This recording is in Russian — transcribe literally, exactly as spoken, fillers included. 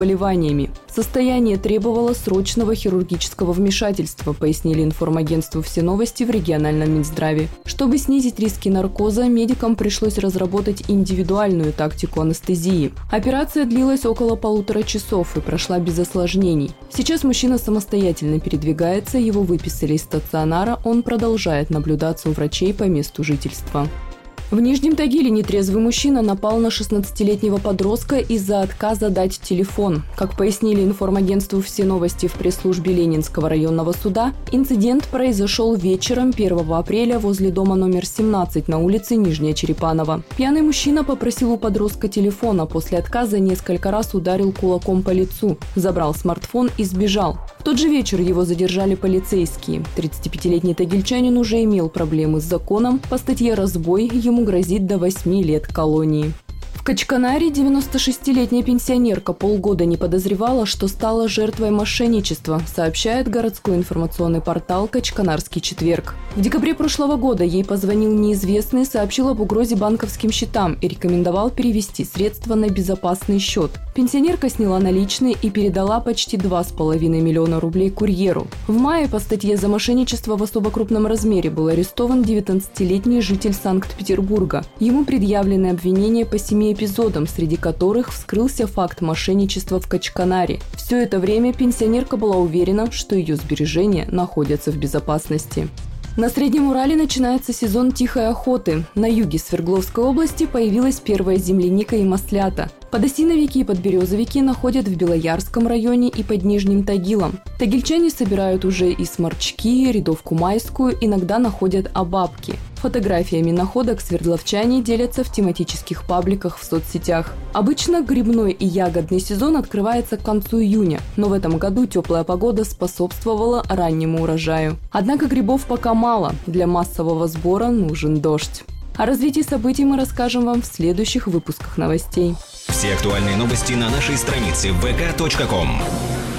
заболеваниями. Состояние требовало срочного хирургического вмешательства, пояснили информагентству «Все новости» в региональном Минздраве. Чтобы снизить риски наркоза, медикам пришлось разработать индивидуальную тактику анестезии. Операция длилась около полутора часов и прошла без осложнений. Сейчас мужчина самостоятельно передвигается, его выписали из стационара, он продолжает наблюдаться у врачей по месту жительства. В Нижнем Тагиле нетрезвый мужчина напал на шестнадцатилетнего подростка из-за отказа дать телефон. Как пояснили информагентству «Все новости» в пресс-службе Ленинского районного суда, инцидент произошел вечером первого апреля возле дома номер семнадцать на улице Нижняя Черепанова. Пьяный мужчина попросил у подростка телефон, а после отказа несколько раз ударил кулаком по лицу, забрал смартфон и сбежал. В тот же вечер его задержали полицейские. тридцатипятилетний тагильчанин уже имел проблемы с законом. По статье «Разбой» ему грозит до восьми лет колонии. В Качканаре девяностошестилетняя пенсионерка полгода не подозревала, что стала жертвой мошенничества, сообщает городской информационный портал «Качканарский четверг». В декабре прошлого года ей позвонил неизвестный, сообщил об угрозе банковским счетам и рекомендовал перевести средства на безопасный счет. Пенсионерка сняла наличные и передала почти два с половиной миллиона рублей курьеру. В мае по статье за мошенничество в особо крупном размере был арестован девятнадцатилетний житель Санкт-Петербурга. Ему предъявлены обвинения по семи эпизодам, среди которых вскрылся факт мошенничества в Качканаре. Все это время пенсионерка была уверена, что ее сбережения находятся в безопасности. На Среднем Урале начинается сезон тихой охоты. На юге Свердловской области появилась первая земляника и маслята. Подосиновики и подберезовики находят в Белоярском районе и под Нижним Тагилом. Тагильчане собирают уже и сморчки, рядовку майскую, иногда находят обабки. Фотографиями находок свердловчане делятся в тематических пабликах в соцсетях. Обычно грибной и ягодный сезон открывается к концу июня, но в этом году теплая погода способствовала раннему урожаю. Однако грибов пока мало, для массового сбора нужен дождь. О развитии событий мы расскажем вам в следующих выпусках новостей. Все актуальные новости на нашей странице вэ ка точка ком.